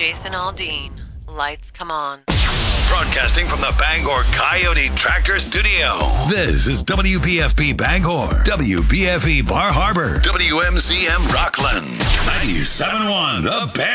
Jason Aldean. Lights come on. Broadcasting from the Bangor Coyote Tractor Studio. This is WPFB Bangor, WPFE Bar Harbor, WMCM Rockland, 97.1 The Bear.